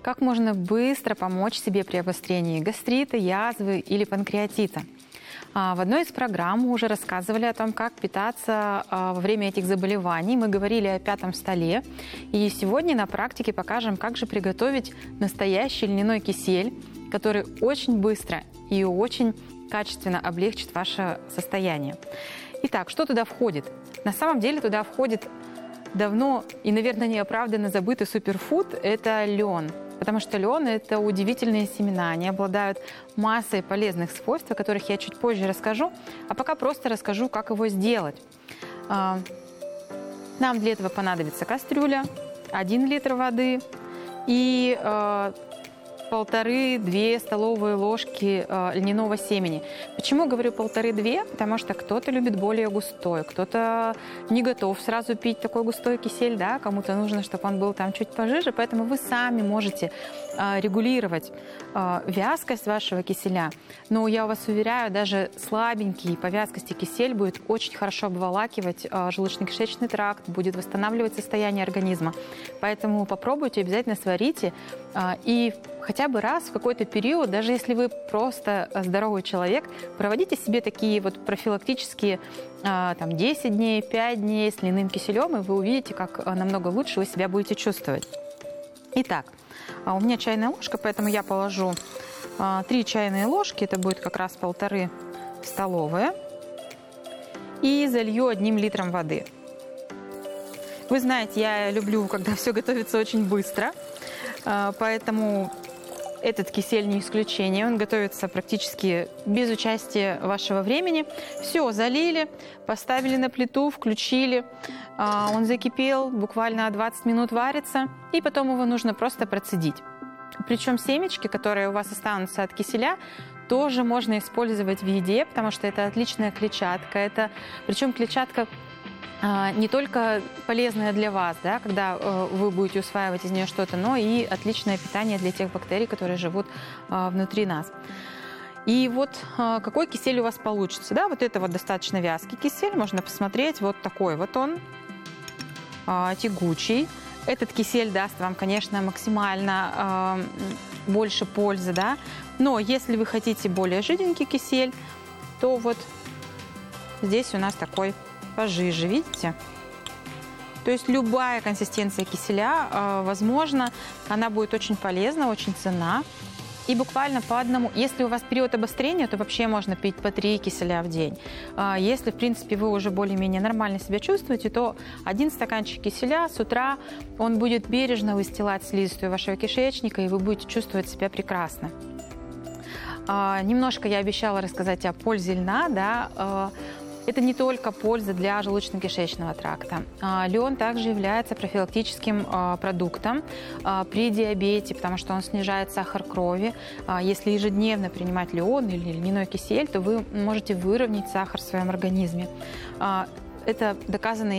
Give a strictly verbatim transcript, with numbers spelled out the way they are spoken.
как можно быстро помочь себе при обострении гастрита, язвы или панкреатита. В одной из программ мы уже рассказывали о том, как питаться во время этих заболеваний. Мы говорили о пятом столе. И сегодня на практике покажем, как же приготовить настоящий льняной кисель, который очень быстро и очень качественно облегчит ваше состояние. Итак, что туда входит? На самом деле туда входит давно и, наверное, неоправданно забытый суперфуд – это лен. Потому что лен – это удивительные семена. Они обладают массой полезных свойств, о которых я чуть позже расскажу. А пока просто расскажу, как его сделать. Нам для этого понадобится кастрюля, один литр воды и полторы-две столовые ложки э, льняного семени. Почему говорю полторы-две? Потому что кто-то любит более густой, кто-то не готов сразу пить такой густой кисель, да, кому-то нужно, чтобы он был там чуть пожиже, поэтому вы сами можете э, регулировать э, вязкость вашего киселя. Но я вас уверяю, даже слабенький по вязкости кисель будет очень хорошо обволакивать э, желудочно-кишечный тракт, будет восстанавливать состояние организма. Поэтому попробуйте, обязательно сварите э, и хотя бы раз в какой-то период, даже если вы просто здоровый человек, проводите себе такие вот профилактические там, десять дней, пять дней с льняным киселем, и вы увидите, как намного лучше вы себя будете чувствовать. Итак, у меня чайная ложка, поэтому я положу три чайные ложки, это будет как раз полторы столовые, и залью одним литром воды. Вы знаете, я люблю, когда все готовится очень быстро, поэтому этот кисель не исключение, он готовится практически без участия вашего времени. Все, залили, поставили на плиту, включили, он закипел, буквально двадцать минут варится, и потом его нужно просто процедить. Причем семечки, которые у вас останутся от киселя, тоже можно использовать в еде, потому что это отличная клетчатка. Это, причем клетчатка не только полезная для вас, да, когда э, вы будете усваивать из нее что-то, но и отличное питание для тех бактерий, которые живут э, внутри нас. И вот э, какой кисель у вас получится. Да? Вот это вот достаточно вязкий кисель, можно посмотреть, вот такой вот он, э, тягучий. Этот кисель даст вам, конечно, максимально э, больше пользы, да? Но если вы хотите более жиденький кисель, то вот здесь у нас такой пожиже, видите? То есть любая консистенция киселя э, возможно, она будет очень полезна, очень ценна. И буквально по одному, если у вас период обострения, то вообще можно пить по три киселя в день. Э, если, в принципе, вы уже более-менее нормально себя чувствуете, то один стаканчик киселя с утра, он будет бережно выстилать слизистую вашего кишечника, и вы будете чувствовать себя прекрасно. Э, немножко я обещала рассказать о пользе льна, да, э, это не только польза для желудочно-кишечного тракта. Лен также является профилактическим продуктом при диабете, потому что он снижает сахар крови. Если ежедневно принимать лен или льняной кисель, то вы можете выровнять сахар в своем организме. Это доказано